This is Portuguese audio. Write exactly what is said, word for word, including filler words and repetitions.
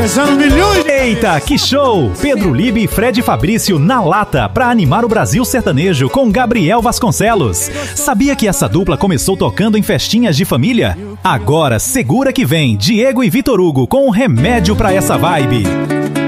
começando milhões de... Eita, que show! Pedro Libe e Fred Fabrício na lata pra animar o Brasil sertanejo com Gabriel Vasconcelos. Sabia que essa dupla começou tocando em festinhas de família? Agora segura que vem Diego e Vitor Hugo com um remédio pra essa vibe.